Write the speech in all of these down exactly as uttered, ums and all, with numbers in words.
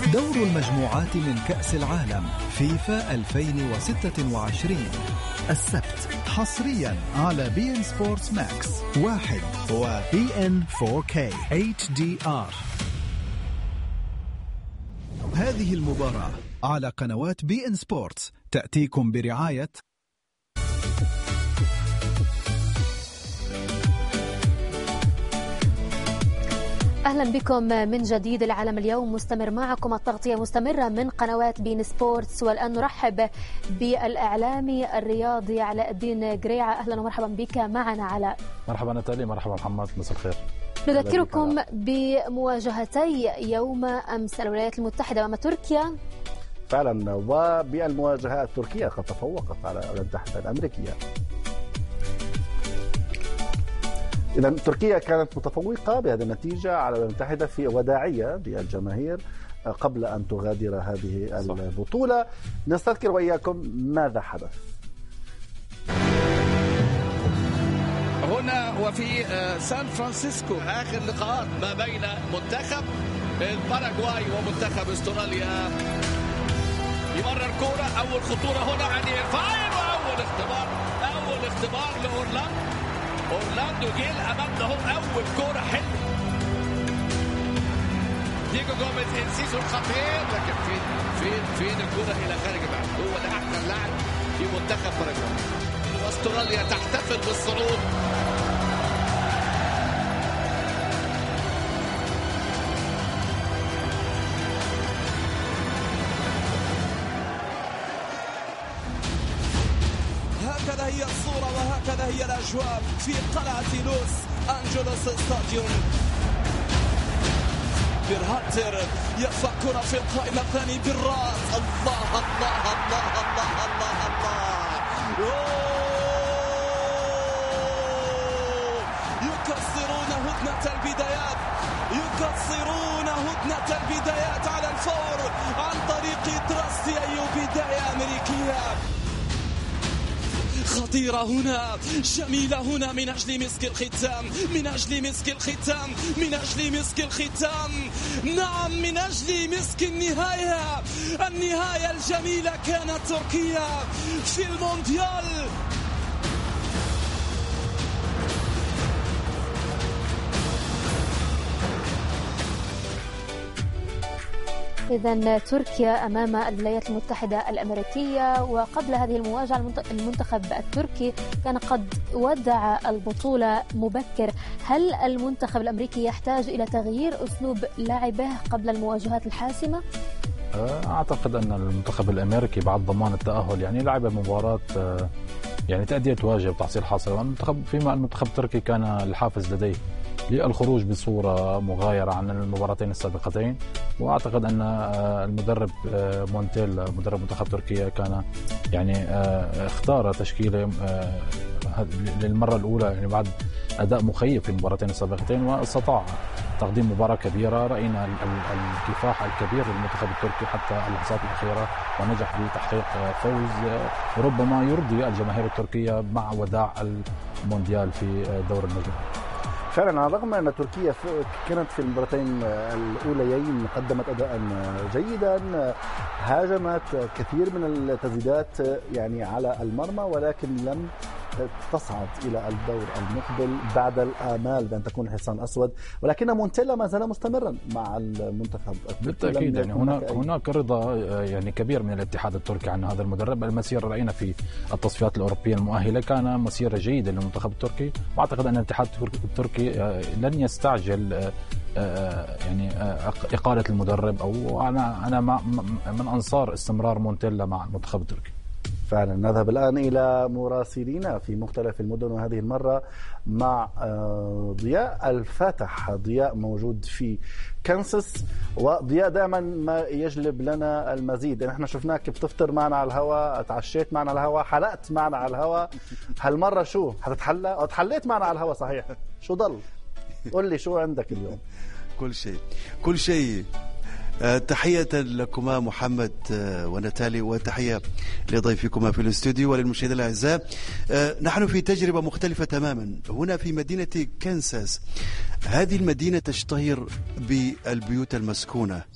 دور المجموعات من كأس العالم فيفا ألفين وستة وعشرين السبت حصريا على بي إن سبورتس ماكس واحد و بي إن فور كي إتش دي آر. هذه المباراة على قنوات بي إن سبورتس تأتيكم برعاية أهلا بكم من جديد. العالم اليوم مستمر معكم، التغطية مستمرة من قنوات بين سبورتس. والآن نرحب بالإعلامي الرياضي علاء الدين قريعة. أهلا ومرحبا بك معنا علاء. مرحبا نتالي. مرحبا محمد. مساء الخير. نذكركم بمواجهتي يوم أمس الولايات المتحدة أمام تركيا فعلا، وبالمواجهة التركية قد تفوقت على الولايات المتحدة الأمريكية. إذا تركيا كانت متفوقة بهذه النتيجة على الولايات المتحدة في وداعية بالجماهير قبل أن تغادر هذه البطولة. نستذكر وإياكم ماذا حدث هنا وفي سان فرانسيسكو. آخر لقاءات ما بين منتخب الباراغواي ومنتخب استراليا. يمرر كرة، أول خطورة هنا عن فاير، وأول اختبار أول اختبار لأورلاندو. أورلاندو جيل أمامنا هو أول كرة حلوة. دييغو جوميز انسيسو خطير، لكن فين فين فين الكرة إلى خارج الملعب. هو ده أحسن لاعب في منتخب باراغواي. استراليا تحتفل بالصعود. هكذا هي الصورة وهكذا هي الأجواء في قلعة لوس أنجلوس ستاديوم. بيرهاتر يرفع كرة في القائم الثاني بالراس. الله الله الله الله الله الله. يكسرون هدنة البدايات يكسرون هدنة البدايات على الفور عن طريق تراستي أيوب. بداية أمريكية خطيرة هنا، جميلة هنا، من أجل مسك الختام، من أجل مسك الختام، من أجل مسك الختام. نعم، من أجل مسك النهاية. النهاية الجميلة كانت تركيا في المونديال. إذن تركيا أمام الولايات المتحدة الأمريكية. وقبل هذه المواجهة المنتخب التركي كان قد ودع البطولة مبكر. هل المنتخب الأمريكي يحتاج إلى تغيير أسلوب لعبه قبل المواجهات الحاسمة؟ أعتقد أن المنتخب الأمريكي بعد ضمان التأهل يعني لعب مباراة يعني تأدية واجب وتحصيل حاصل. المنتخب فيما المنتخب التركي كان الحافز لديه للخروج بصورة مغايرة عن المباراتين السابقتين. وأعتقد أن المدرب مونتيل مدرب منتخب تركيا كان يعني اختار تشكيلة للمرة الأولى يعني بعد أداء مخيف في المباراتين السابقتين، واستطاع تقديم مباراة كبيرة. رأينا الكفاح الكبير للمنتخب التركي حتى اللحظات الأخيرة، ونجح بتحقيق فوز ربما يرضي الجماهير التركية مع وداع المونديال في دور المجموعات. فعلا، على الرغم أن تركيا كانت في المباراتين الأوليين قدمت أداء جيدا، هاجمت كثير من التسديدات يعني على المرمى، ولكن لم تصعد إلى الدور المقبل بعد الآمال بأن تكون حصان أسود. ولكن مونتيلا ما زال مستمرا مع المنتخب. بالتأكيد يعني هناك هناك رضا يعني كبير من الاتحاد التركي عن هذا المدرب. المسيرة رأينا في التصفيات الأوروبية المؤهلة كان مسيرة جيدة للمنتخب التركي، وأعتقد أن الاتحاد التركي لن يستعجل يعني إقالة المدرب، أو أنا أنا من أنصار استمرار مونتيلا مع المنتخب التركي. فعلا. نذهب الآن إلى مراسلينا في مختلف المدن، وهذه المرة مع ضياء الفاتح. ضياء موجود في كانساس، وضياء دائما ما يجلب لنا المزيد. نحن شفناك بتفطر معنا على الهواء، تعشيت معنا على الهواء، حلقت معنا على الهواء. هالمرة شو حتتحلى؟ أو تحليت معنا على الهواء صحيح؟ شو ضل؟ قل لي شو عندك اليوم؟ كل شيء كل شيء. تحية لكما محمد ونتالي، وتحية لضيفكما في الاستوديو وللمشاهدين الأعزاء. نحن في تجربة مختلفة تماما هنا في مدينة كانساس. هذه المدينة تشتهر بالبيوت المسكونة،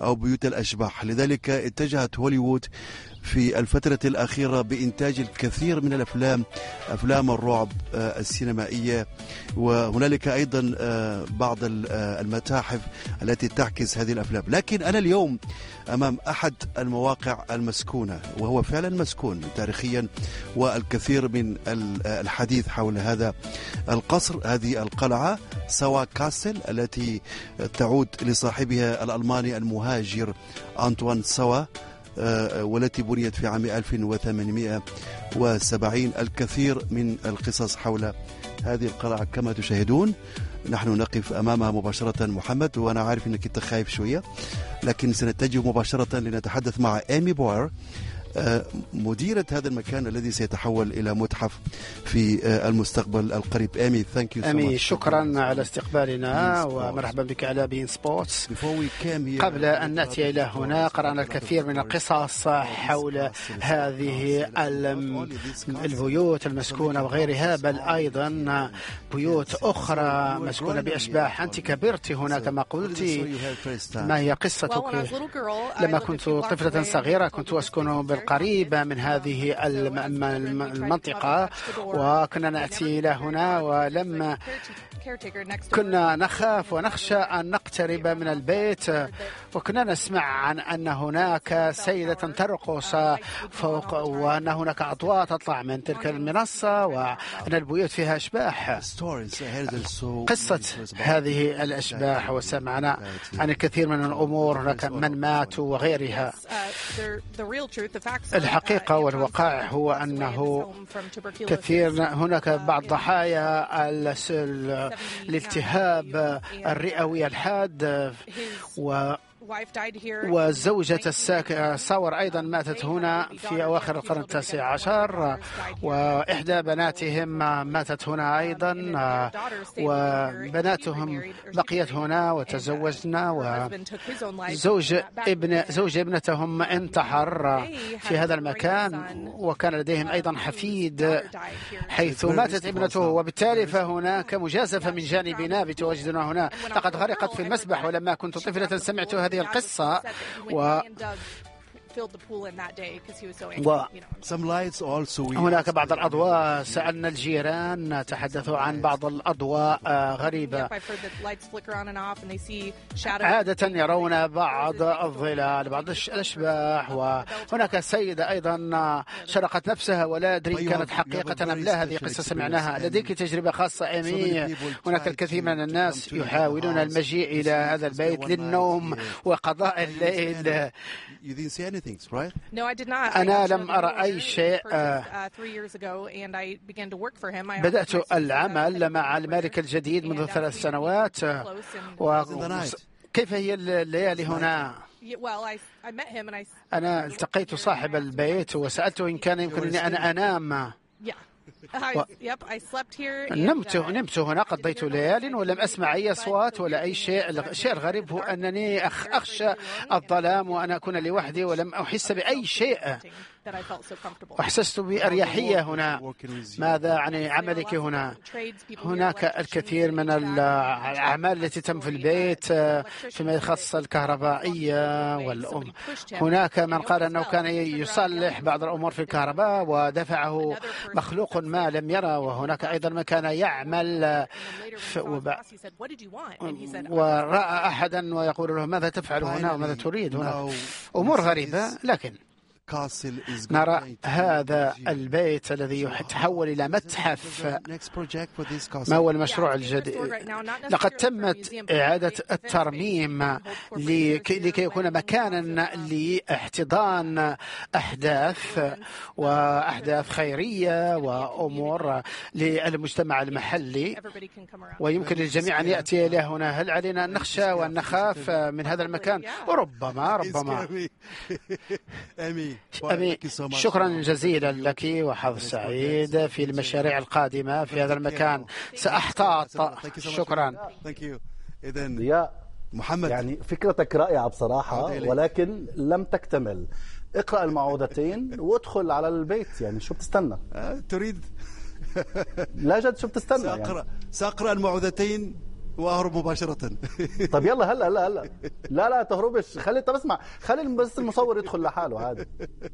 أو بيوت الأشباح. لذلك اتجهت هوليوود في الفترة الأخيرة بإنتاج الكثير من الأفلام، أفلام الرعب السينمائية، وهنالك أيضا بعض المتاحف التي تعكس هذه الأفلام. لكن أنا اليوم أمام أحد المواقع المسكونة، وهو فعلا مسكون تاريخيا، والكثير من الحديث حول هذا القصر، هذه القلعة سوا كاسل، التي تعود لصاحبها الألماني المهاجر أنطوان سوا، والتي بنيت في عام ألف وثمانمائة وسبعين. الكثير من القصص حول هذه القلعة كما تشاهدون. نحن نقف أمامها مباشرة محمد، وأنا عارف أنك أنت خايف شوية، لكن سنتجه مباشرة لنتحدث مع إيمي بوير، مديرة هذا المكان الذي سيتحول إلى متحف في المستقبل القريب. إيمي ثانك يو. أمي شكرا على استقبالنا ومرحبا بك على بين سبورتس. قبل أن نأتي إلى هنا قرأنا الكثير من القصص حول هذه البيوت المسكونة وغيرها، بل أيضا بيوت أخرى مسكونة بأشباح. أنت كبرت هنا كما قلت، ما هي قصتك؟ لما كنت طفلة صغيرة كنت أسكن بالقريبة من هذه المنطقة، وكنا نأتي إلى هنا، ولما كنا نخاف ونخشى أن نقترب من البيت، وكنا نسمع عن أن هناك سيدة ترقص فوق، وأن هناك أضواء تطلع من تلك المنصة، وأن البيوت فيها أشباح. قصة هذه الأشباح، وسمعنا عن الكثير من الأمور، هناك من ماتوا وغيرها. الحقيقة والوقائع هو أنه كثير هناك بعض ضحايا الالتهاب الرئوي الحاد، و وزوجة الساكن صور أيضا ماتت هنا في أواخر القرن التاسع عشر، وإحدى بناتهم ماتت هنا أيضا، وبناتهم بقيت هنا وتزوجنا، وزوج ابن زوج ابنتهم انتحر في هذا المكان، وكان لديهم أيضا حفيد حيث ماتت ابنته، وبالتالي فهناك مجازفة من جانبنا بتواجدنا هنا. لقد غرقت في المسبح، ولما كنت طفلة سمعت هذه القصة، و وهناك بعض الأضواء. سألنا الجيران، تحدثوا عن بعض الأضواء غريبة، عادة يرون بعض الظلال، بعض الأشباح. وهناك سيدة أيضا شرقت نفسها، ولا أدري كانت حقيقة أم لا. هذه قصة سمعناها. لديك تجربة خاصة إيمي؟ هناك الكثير من الناس يحاولون المجيء إلى هذا البيت للنوم وقضاء الليل. أنا لم أرى أي شيء. بدأت العمل مع الملك الجديد منذ ثلاث سنوات. وكيف هي الليالي هنا؟ أنا التقيت صاحب البيت وسألته إن كان يمكنني أن أنام. و... نمت نمت هنا، قضيت ليال ولم أسمع أي أصوات ولا أي شيء. الشيء الغريب هو أنني أخ أخشى الظلام وأن أكون لوحدي، ولم أحس بأي شيء. أحسست بأريحية هنا. ماذا عن عملك هنا؟ هناك الكثير من الأعمال التي تم في البيت فيما يخص الكهربائية والأم. هناك من قال أنه كان يصلح بعض الأمور في الكهرباء ودفعه مخلوق ما لم يرى، وهناك أيضا من كان يعمل ورأى أحدا ويقول له ماذا تفعل هنا وماذا تريد هنا. أمور غريبة. لكن نرى هذا البيت الذي يتحول إلى متحف. ما هو المشروع الجديد؟ لقد تمت إعادة الترميم لكي يكون مكانا لاحتضان أحداث وأحداث خيرية وأمور للمجتمع المحلي، ويمكن للجميع أن يأتي إلى هنا. هل علينا أن نخشى وأن نخاف من هذا المكان؟ ربما ربما أمي شكرا جزيلا لك، وحظ سعيد في المشاريع القادمة في هذا المكان. سأحتاط. شكرا. يا محمد، يعني فكرتك رائعة بصراحة، ولكن لم تكتمل. اقرأ المعوذتين وادخل على البيت. يعني شو بتستنى؟ تريد؟ لا جد شو بتستنى؟ سأقرأ يعني. سأقرأ المعوذتين واهرب مباشره. طب يلا هلا هلا هلا لا لا تهربش، خلي طب اسمع، خلي بس المصور يدخل لحاله عادي.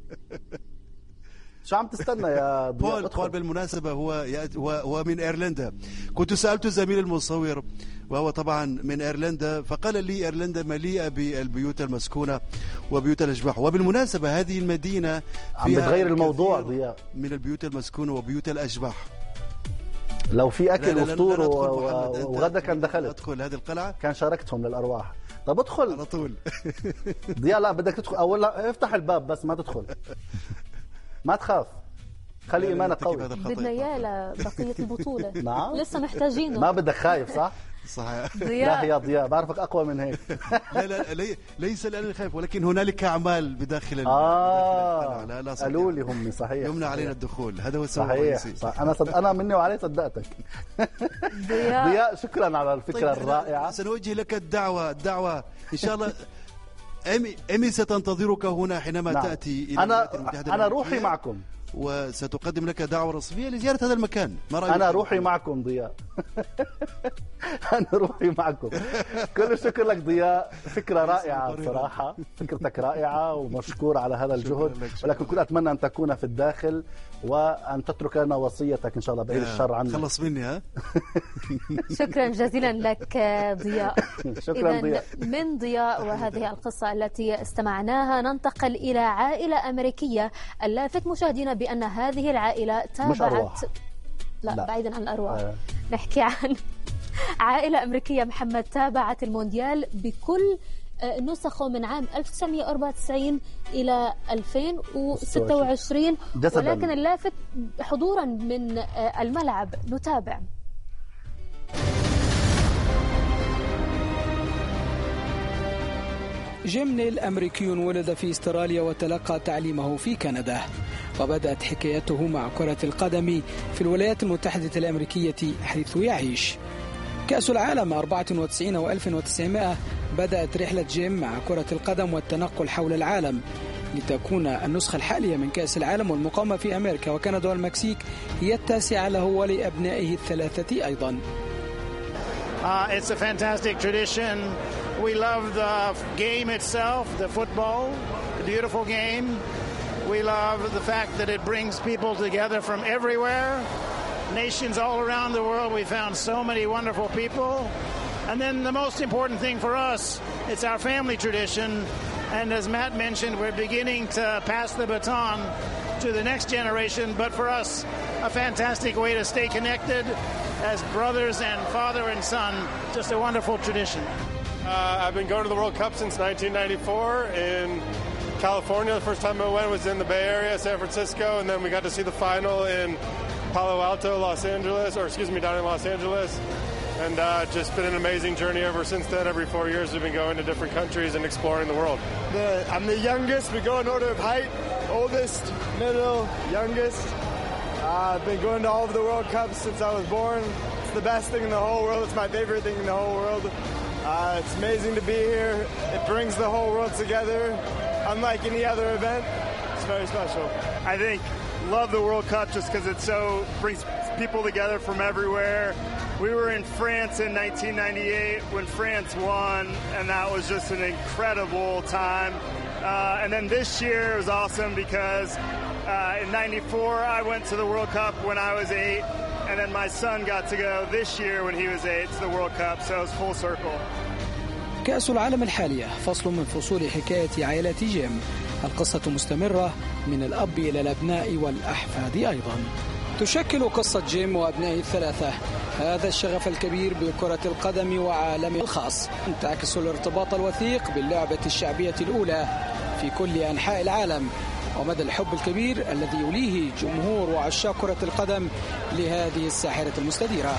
شو عم تستنى يا بول؟ بول بالمناسبة هو هو هو من ايرلندا. كنت سألت زميل المصور وهو طبعا من ايرلندا، فقال لي ايرلندا مليئة بالبيوت المسكونة وبيوت الاشباح. وبالمناسبة هذه المدينة عم بتغير الموضوع ضياء، من البيوت المسكونة وبيوت الاشباح. لو في اكل وفطور وغدا كان دخلت ادخل هذه القلعة، كان شاركتهم للارواح. طب ادخل على طول. ضياء لا بدك تدخل اول، لا افتح الباب بس ما تدخل، ما تخاف، خلي ايمانك قوي. بدنا اياه لبقيه البطوله. نعم لسه محتاجينه. ما بدك خايف صح؟ صحيح. لا يا ضياء بعرفك اقوى من هيك. لا لا لي ليس لأنني خايف، ولكن هنالك اعمال بداخل اه لا لا قالوا لي هم صحيح يمنع علينا الدخول، هذا هو السبب صحيح صح. انا صد... انا مني وعلي صدقتك. ضياء ضياء شكرا على الفكره طيب الرائعه. سنوجه لك الدعوه الدعوه ان شاء الله. امي امي ستنتظرك هنا حينما نعم. تاتي الى انا انا روحي معكم، وستقدم لك دعوة رسمية لزيارة هذا المكان. ما رأيك؟ أنا روحي معكم ضياء. أنا روحي معكم. كل الشكر لك ضياء، فكرة رائعة بصراحة، فكرتك رائعة ومشكور على هذا الجهد، ولكن كنت أتمنى أن تكون في الداخل وأن تترك لنا وصيتك إن شاء الله بعيد الشر عنك. خلص مني ها. شكرا جزيلا لك ضياء. شكرا ضياء. من ضياء وهذه القصة التي استمعناها ننتقل إلى عائلة أمريكية. اللافت مشاهدينا بأن هذه العائلة تابعت لا, لا بعيدا عن الأرواح آه. نحكي عن عائلة أمريكية محمد تابعت المونديال بكل نسخه من عام ألف وتسعمئة وأربعة وتسعين إلى ألفين وستة وعشرين، ولكن اللافت حضورا من الملعب. نتابع. جيم نيل أمريكي ولد في استراليا وتلقى تعليمه في كندا، وبدأت حكايته مع كرة القدم في الولايات المتحدة الأمريكية حيث يعيش. كأس العالم أربعة وتسعين وألف وتسعمائة بدأت رحلة جيم مع كرة القدم والتنقل حول العالم، لتكون النسخة الحالية من كأس العالم والمقامة في أمريكا وكندا والمكسيك هي التاسعة له ولأبنائه الثلاثة أيضا. Uh, it's a fantastic tradition. We love the game itself, the football, the beautiful game. We love the fact that it brings people together from everywhere, nations all around the world. We found so many wonderful people. And then the most important thing for us, it's our family tradition. And as Matt mentioned, we're beginning to pass the baton to the next generation. But for us, a fantastic way to stay connected as brothers and father and son. Just a wonderful tradition. Uh, I've been going to the World Cup since nineteen ninety-four in California. The first time I went was in the Bay Area, San Francisco, and then we got to see the final in Palo Alto, Los Angeles, or excuse me, down in Los Angeles. And uh, just been an amazing journey ever since then. Every four years we've been going to different countries and exploring the world. The, I'm the youngest. We go in order of height. Oldest, middle, youngest. Uh, I've been going to all of the World Cups since I was born. It's the best thing in the whole world. It's my favorite thing in the whole world. Uh, it's amazing to be here. It brings the whole world together. Unlike any other event, it's very special. I think love the World Cup just because it so brings people together from everywhere. We were in France in nineteen ninety-eight when France won, and that was just an incredible time. Uh, and then this year was awesome because uh, in ninety-four I went to the World Cup when I was eight, and then my son got to go this year when he was eight to the World Cup, so it was full circle. كأس العالم الحالية فصل من فصول حكاية عائلة جيم. القصة مستمرة من الأب إلى الأبناء والأحفاد أيضا. تشكل قصة جيم وأبنائه الثلاثة هذا الشغف الكبير بكرة القدم وعالمه الخاص، تعكس الارتباط الوثيق باللعبة الشعبية الأولى في كل أنحاء العالم، ومدى الحب الكبير الذي يوليه جمهور وعشاق كرة القدم لهذه الساحرة المستديرة.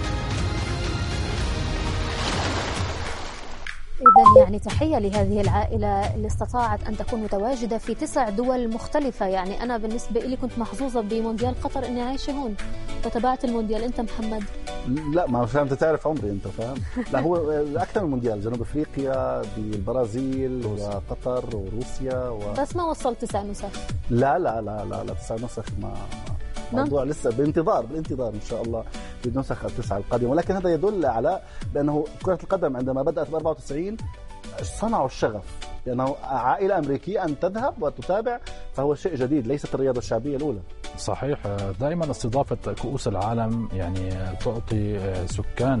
إذن يعني تحية لهذه العائلة اللي استطاعت أن تكون متواجدة في تسع دول مختلفة. يعني أنا بالنسبة لي كنت محظوظة بمونديال قطر إني عايشة هون وتابعت المونديال. أنت محمد؟ لا ما فهمت، تعرف عمري أنت فاهم. لا هو أكثر من مونديال، جنوب أفريقيا، بالبرازيل وقطر وروسيا و... بس ما وصل تسع نسخ. لا لا لا لا, لا تسع نسخ ما موضوع لسه بانتظار بالانتظار إن شاء الله. في النسخ التسعة القادمة. ولكن هذا يدل على بأنه كرة القدم عندما بدأت ب أربعة وتسعين صنعوا الشغف، لأنه عائلة أمريكية أن تذهب وتتابع، فهو شيء جديد، ليست الرياضة الشعبية الأولى. صحيح. دائما استضافة كؤوس العالم يعني تعطي سكان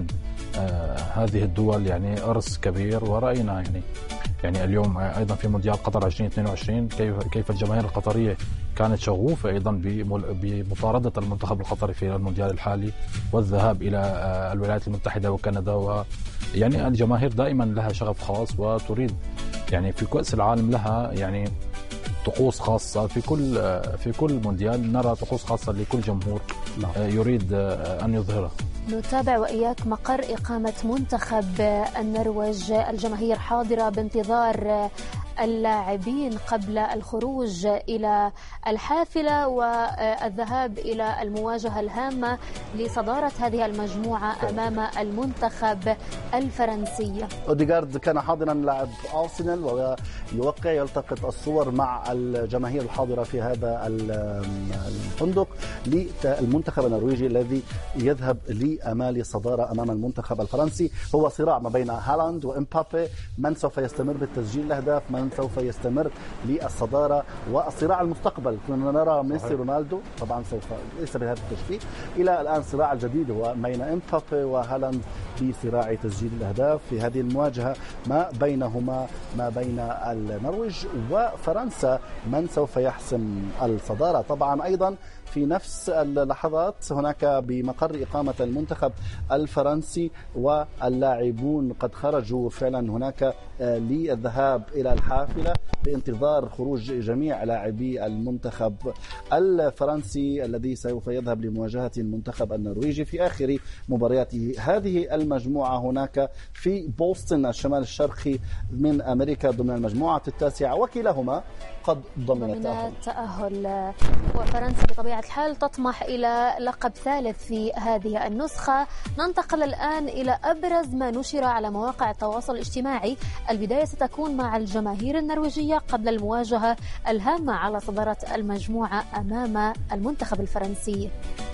هذه الدول يعني إرث كبير، ورأينا يعني يعني اليوم أيضا في مونديال قطر ألفين واثنين وعشرين كيف كيف الجماهير القطرية كانت شغوفة أيضا بمطاردة المنتخب القطري في المونديال الحالي والذهاب إلى الولايات المتحدة وكندا. و يعني الجماهير دائما لها شغف خاص وتريد يعني في كأس العالم لها يعني طقوس خاصة. في كل في كل مونديال نرى طقوس خاصة لكل جمهور يريد أن يظهرها. نتابع وإياك مقر إقامة منتخب النرويج، الجماهير حاضرة بانتظار اللاعبين قبل الخروج إلى الحافلة والذهاب إلى المواجهة الهامة لصدارة هذه المجموعة أمام المنتخب الفرنسي. أوديغارد كان حاضرا لاعب أرسنال ويوقع يلتقط الصور مع الجماهير الحاضرة في هذا الفندق للمنتخب النرويجي الذي يذهب لأمال الصدارة أمام المنتخب الفرنسي. هو صراع ما بين هالاند وإمبابي، من سوف يستمر بالتسجيل الأهداف، من سوف يستمر للصدارة والصراع المستقبل. كنا نرى ميسي رونالدو، طبعا سوف ليس بهذا التشبيه. إلى الآن صراع الجديد هو بين إمبابي وهالاند بصراع تسجيل الأهداف في هذه المواجهة ما بينهما ما بين النرويج وفرنسا، من سوف يحسم الصدارة. طبعا أيضا في نفس اللحظات هناك بمقر إقامة المنتخب الفرنسي واللاعبون قد خرجوا فعلا هناك للذهاب إلى الحافلة بانتظار خروج جميع لاعبي المنتخب الفرنسي الذي سوف يذهب لمواجهة المنتخب النرويجي في آخر مبارياته. هذه المجموعة هناك في بوسطن الشمال الشرقي من أمريكا ضمن المجموعة التاسعة، وكلاهما قد ضمن التأهل. وفرنسا بطبيعة الحال تطمح إلى لقب ثالث في هذه النسخة. ننتقل الآن إلى أبرز ما نشر على مواقع التواصل الاجتماعي. البداية ستكون مع الجماهير النرويجية قبل المواجهة الهامة على صدارة المجموعة أمام المنتخب الفرنسي.